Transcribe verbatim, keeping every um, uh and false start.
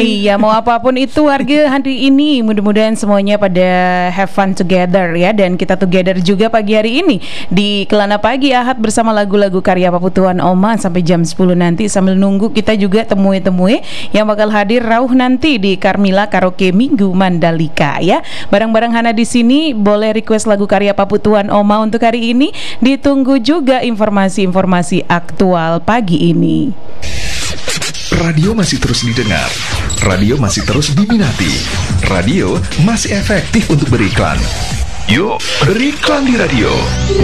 Iya, mau apapun itu harga hari ini, mudah-mudahan semuanya pada have fun together ya. Dan kita together juga pagi hari ini di Kelana Pagi Ahad bersama lagu-lagu karya Paputuan Oma sampai jam sepuluh nanti. Sambil nunggu kita juga temui-temui yang bakal hadir rauh nanti di Carmila Karaoke Minggu Mandalika ya. Barang-barang Hana di sini boleh request lagu karya Paputuan Oma untuk hari ini. Ditunggu juga informasi-informasi aktual pagi ini. Radio masih terus didengar, radio masih terus diminati, radio masih efektif untuk beriklan. Yuk, beriklan di radio.